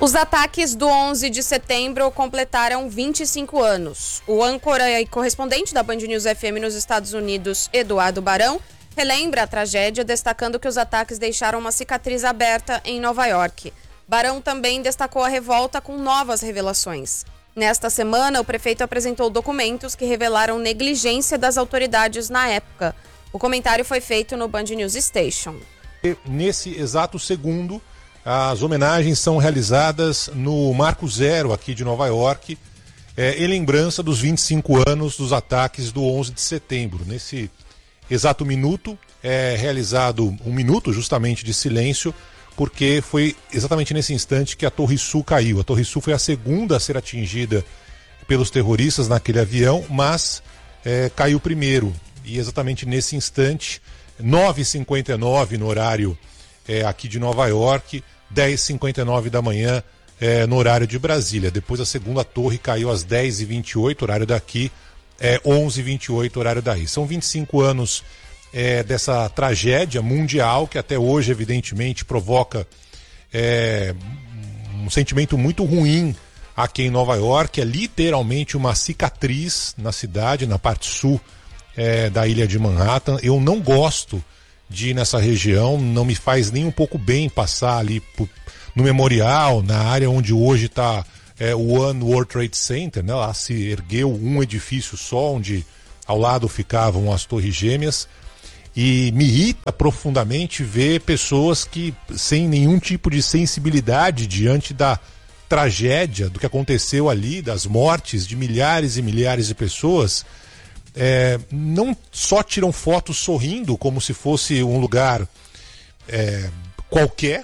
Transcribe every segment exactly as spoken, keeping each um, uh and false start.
Os ataques do onze de setembro completaram vinte e cinco anos. O âncora e correspondente da Band News F M nos Estados Unidos, Eduardo Barão, relembra a tragédia, destacando que os ataques deixaram uma cicatriz aberta em Nova York. Barão também destacou a revolta com novas revelações. Nesta semana, o prefeito apresentou documentos que revelaram negligência das autoridades na época. O comentário foi feito no Band News Station. Nesse exato segundo, as homenagens são realizadas no Marco Zero aqui de Nova York, é, em lembrança dos vinte e cinco anos dos ataques do onze de setembro. Nesse exato minuto é realizado um minuto justamente de silêncio, porque foi exatamente nesse instante que a Torre Sul caiu. A Torre Sul foi a segunda a ser atingida pelos terroristas naquele avião, mas é, caiu primeiro. E exatamente nesse instante, nove e cinquenta e nove no horário é, aqui de Nova York, dez e cinquenta e nove da manhã é, no horário de Brasília. Depois a segunda torre caiu às dez e vinte e oito, horário daqui, é, onze e vinte e oito, horário daí. São vinte e cinco anos é, dessa tragédia mundial que até hoje, evidentemente, provoca é, um sentimento muito ruim aqui em Nova York. É literalmente uma cicatriz na cidade, na parte sul é, da ilha de Manhattan. Eu não gosto de ir nessa região, não me faz nem um pouco bem passar ali por, no memorial, na área onde hoje está é, o One World Trade Center, né? Lá se ergueu um edifício só, onde ao lado ficavam as Torres Gêmeas, e me irrita profundamente ver pessoas que, sem nenhum tipo de sensibilidade diante da tragédia do que aconteceu ali, das mortes de milhares e milhares de pessoas, É, não só tiram fotos sorrindo como se fosse um lugar é, qualquer,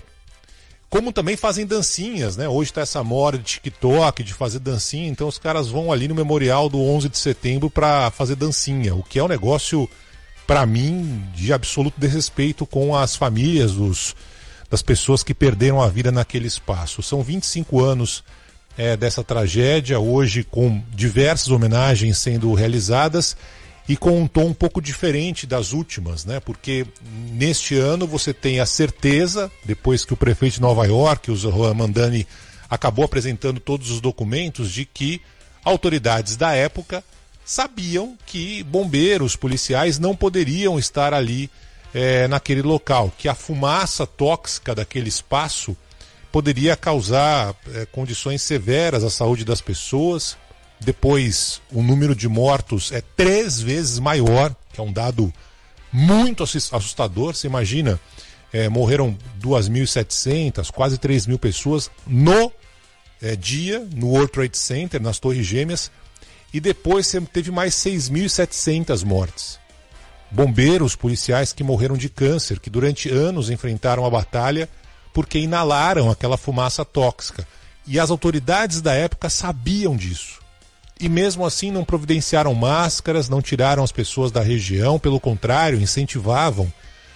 como também fazem dancinhas, né? Hoje está essa moda de TikTok, de fazer dancinha, então os caras vão ali no memorial do onze de setembro para fazer dancinha, o que é um negócio, para mim, de absoluto desrespeito com as famílias dos, das pessoas que perderam a vida naquele espaço. São vinte e cinco anos É, dessa tragédia, hoje com diversas homenagens sendo realizadas e com um tom um pouco diferente das últimas, né? Porque neste ano você tem a certeza, depois que o prefeito de Nova York, o Zohran Mamdani, acabou apresentando todos os documentos, de que autoridades da época sabiam que bombeiros, policiais não poderiam estar ali é, naquele local, que a fumaça tóxica daquele espaço poderia causar é, condições severas à saúde das pessoas. Depois, o número de mortos é três vezes maior, que é um dado muito assustador. Você imagina, é, morreram duas mil e setecentas, quase três mil pessoas no é, dia, no World Trade Center, nas Torres Gêmeas, e depois você teve mais seis mil e setecentas mortes. Bombeiros, policiais que morreram de câncer, que durante anos enfrentaram a batalha porque inalaram aquela fumaça tóxica. E as autoridades da época sabiam disso. E mesmo assim não providenciaram máscaras, não tiraram as pessoas da região, pelo contrário, incentivavam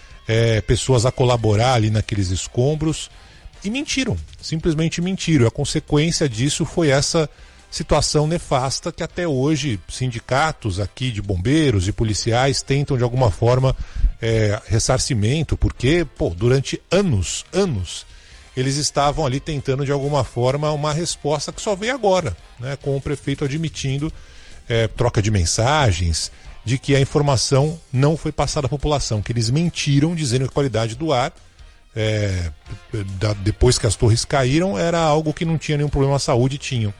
é, pessoas a colaborar ali naqueles escombros. E mentiram, simplesmente mentiram. A consequência disso foi essa situação nefasta que até hoje sindicatos aqui de bombeiros e policiais tentam de alguma forma é, ressarcimento, porque pô, durante anos, anos, eles estavam ali tentando de alguma forma uma resposta que só veio agora, né, com o prefeito admitindo é, troca de mensagens, de que a informação não foi passada à população, que eles mentiram dizendo que a qualidade do ar, é, da, depois que as torres caíram, era algo que não tinha nenhum problema à saúde, tinham.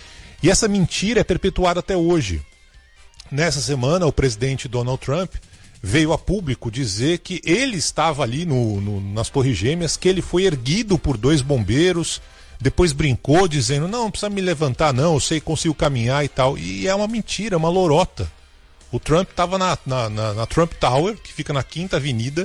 E essa mentira é perpetuada até hoje. Nessa semana, o presidente Donald Trump veio a público dizer que ele estava ali no, no, nas Torres Gêmeas, que ele foi erguido por dois bombeiros, depois brincou dizendo, não, não precisa me levantar não, eu sei que consigo caminhar e tal. E é uma mentira, uma lorota. O Trump estava na, na, na, na Trump Tower, que fica na Quinta Avenida,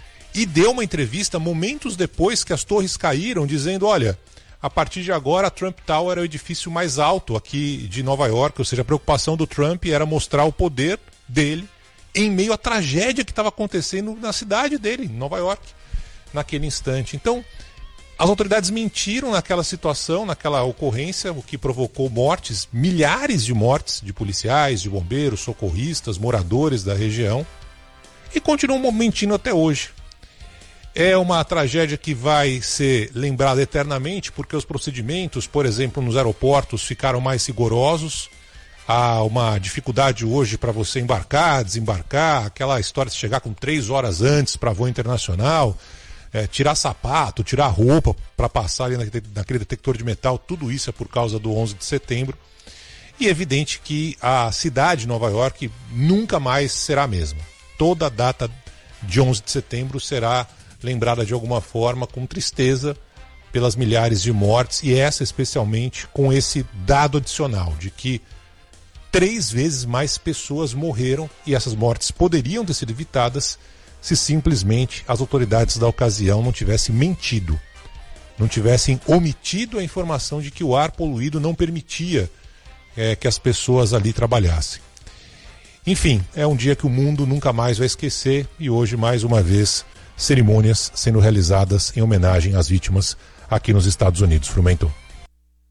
e deu uma entrevista momentos depois que as torres caíram, dizendo, olha, a partir de agora, a Trump Tower é o edifício mais alto aqui de Nova York, ou seja, a preocupação do Trump era mostrar o poder dele em meio à tragédia que estava acontecendo na cidade dele, em Nova York, naquele instante. Então, as autoridades mentiram naquela situação, naquela ocorrência, o que provocou mortes, milhares de mortes de policiais, de bombeiros, socorristas, moradores da região, e continuam mentindo até hoje. É uma tragédia que vai ser lembrada eternamente porque os procedimentos, por exemplo, nos aeroportos ficaram mais rigorosos. Há uma dificuldade hoje para você embarcar, desembarcar, aquela história de chegar com três horas antes para voo internacional, é, tirar sapato, tirar roupa para passar ali naquele detector de metal, tudo isso é por causa do onze de setembro. E é evidente que a cidade de Nova York nunca mais será a mesma. Toda a data de onze de setembro será lembrada de alguma forma com tristeza pelas milhares de mortes, e essa especialmente com esse dado adicional de que três vezes mais pessoas morreram, e essas mortes poderiam ter sido evitadas se simplesmente as autoridades da ocasião não tivessem mentido, não tivessem omitido a informação de que o ar poluído não permitia é, que as pessoas ali trabalhassem. Enfim, é um dia que o mundo nunca mais vai esquecer, e hoje, mais uma vez, cerimônias sendo realizadas em homenagem às vítimas aqui nos Estados Unidos. Frumento.